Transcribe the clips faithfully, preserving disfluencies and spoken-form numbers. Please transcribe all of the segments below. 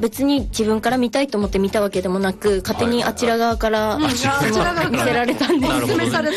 別に自分から見たいと思って見たわけでもなく、勝手にあちら側から見せられたんです。 なるほどね。 はい、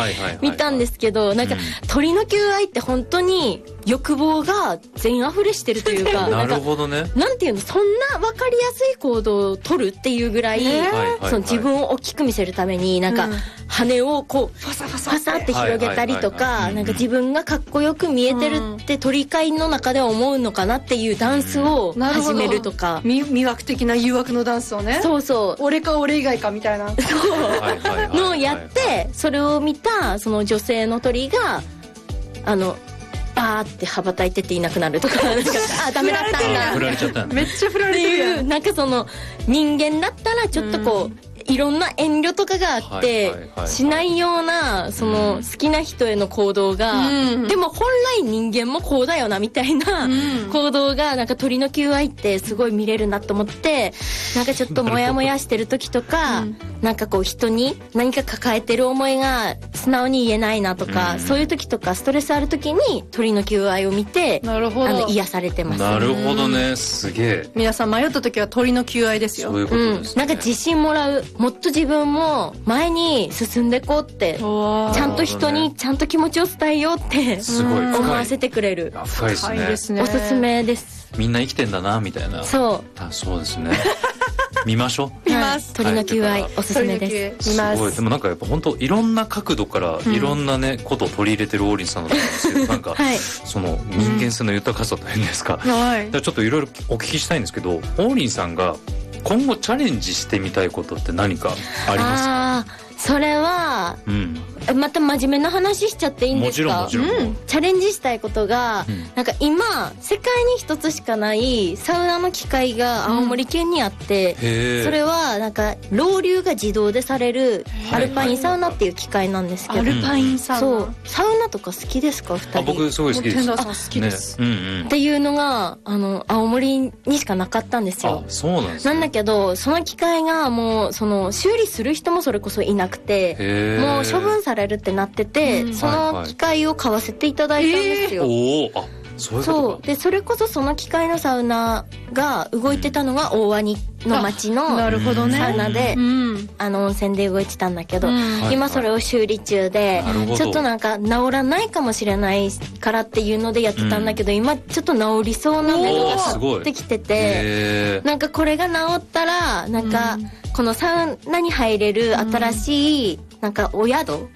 見たんですけど、なんか、うん、鳥の求愛って本当に欲望が全溢れしてるというか、 なるほどね。 なんていうの、そんな分かりやすい行動を取るっていうぐらい、その自分を大きく見せるためになんか、うん、羽をこうファサファサファサって広げたりとか、なんか自分がかっこよく見えてるって鳥飼いの中では思うのかなっていうダンスを始めるとか、 うん、魅惑的な誘惑のダンスをね、 そうそう、 俺か俺以外かみたいな、 そうのをやって、それを見たその女性の鳥があのバーって羽ばたいてっていなくなるとか、なんかあダメだったんだ、 振られちゃったんだ、 めっちゃ振られてるやん。 なんかその人間だったらちょっとこう、うん、いろんな遠慮とかがあってしないようなその好きな人への行動が、うん、でも本来人間もこうだよなみたいな行動がなんか鳥の求愛ってすごい見れるなと思って、なんかちょっとモヤモヤしてる時とか、うん、なんかこう人に何か抱えてる思いが素直に言えないなとか、うん、そういう時とかストレスある時に鳥の求愛を見て、なるほど、あの癒されてます。 なるほどね、すげえ。 皆さん迷った時は鳥の求愛ですよ。 そういうことですね、 うん、なんか自信もらう、もっと自分も前に進んでこうって、ちゃんと人にちゃんと気持ちを伝えようってすごい思わせてくれる。 深いですね。 ですね。 おすすめです。 みんな生きてんだなみたいな。 そう。 あ、そうですね。見ましょう。見ます。 鳥の求愛、はい、おすすめです。 見ます。 すごい。でもなんかやっぱ本当いろんな角度からいろんなね、うん、ことを取り入れてる王林さんだと思うんですけど、なんか、はい、その人間性の豊かさというんですか。うん、はい。ちょっといろいろお聞きしたいんですけど、王林さんが今後チャレンジしてみたいことって何かありますか？ あー、それは、うん、また真面目な話しちゃっていいんですか？ もちろんもちろん、うん、 チャレンジしたいことが、うん、なんか今世界に一つしかないサウナの機械が青森県にあって、うん、それはなんかロウリュが自動でされるアルパインサウナっていう機械なんですけど、 アルパインサウナ、そう、 サウナとか好きですか？ふたり。 あ、僕すごい好きです。 天童さん好きです、 ね、うんうん、っていうのがあの青森にしかなかったんですよ。 あ、そうなんですね。 なんだけどその機械がもうその修理する人もそれこそいなくて、もう処分されるってなってて、うん、その機械を買わせていただいたんですよ。 はいはい、おー、あ、そういうことか。 そうで、それこそその機械のサウナが動いてたのが大鰐の町のサウナで、うん、あの温泉で動いてたんだけど、うん、今それを修理中で、はい、ちょっとなんか治らないかもしれないからっていうのでやってたんだけど、うん、今ちょっと治りそうな目が立ってきてて、なんかこれが治ったらなんか、うん、このサウナに入れる新しいなんかお宿、うん、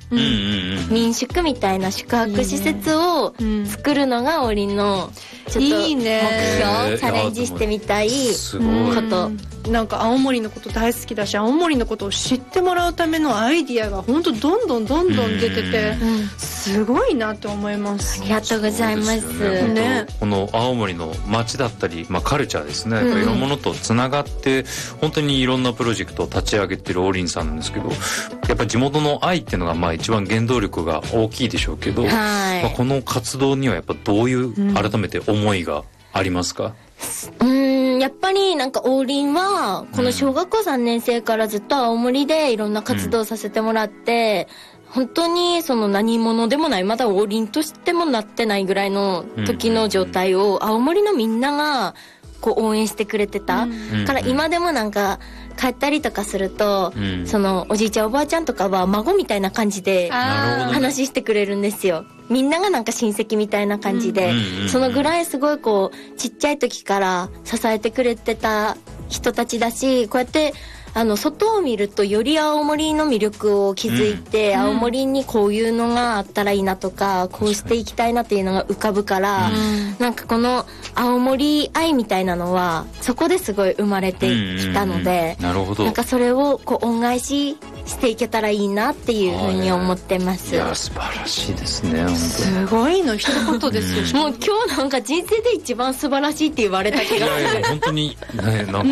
民宿みたいな宿泊施設を作るのが王林のちょっと目標、いいね、チャレンジしてみたいこと。 なんか青森のこと大好きだし、青森のことを知ってもらうためのアイディアが本当どんどんどんどん出てて、すごいなと思います。 ありがとうございます。 ねね、この青森の街だったり、まあ、カルチャーですね、やっぱいろんなものとつながって、うん、本当にいろんなプロジェクトを立ち上げてる王林さんなんですけど、やっぱり地元の愛っていうのがまあ一番原動力が大きいでしょうけど、はい、まあ、この活動にはやっぱどういう改めて思いがありますか？ うん、やっぱりなんか王林はこの小学校さんねん生からずっと青森でいろんな活動させてもらって、うん、本当にその何者でもない、まだ王林としてもなってないぐらいの時の状態を青森のみんながこう応援してくれてた、うん、から今でもなんか帰ったりとかすると、うん、そのおじいちゃんおばあちゃんとかは孫みたいな感じで話してくれるんですよ。みんながなんか親戚みたいな感じで、うん、そのぐらいすごいこうちっちゃい時から支えてくれてた人たちだし、こうやってあの外を見るとより青森の魅力を気づいて、うん、青森にこういうのがあったらいいなとか、こうしていきたいなっていうのが浮かぶから、うん、なんかこの青森愛みたいなのはそこですごい生まれてきたので、 うんうんうん、なるほど、 なんかそれをこう恩返ししていけたらいいなっていうふうに思ってます。 いや素晴らしいですね、本当すごいの一言ですよ。 もう今日なんか人生で一番素晴らしいって言われた気がする。 いやいや本当にね、なんか、うん、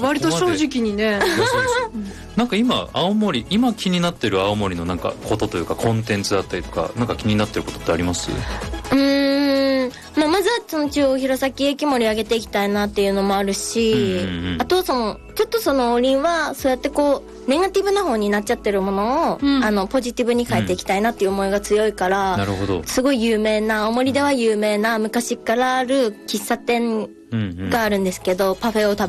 割と正直にね。 なんか今青森今気になってる青森のなんかことというかコンテンツだったりとかなんか気になってることってあります？ うーん、まあ、まずはその中央弘前駅盛り上げていきたいなっていうのもあるし、うんうんうん、あとそのちょっとその王林はそうやってこうネガティブな方になっちゃってるものを、うん、あのポジティブに変えていきたいなっていう思いが強いから、うん、なるほど、すごい有名な青森では有名な昔からある喫茶店があるんですけど、パフェを食べ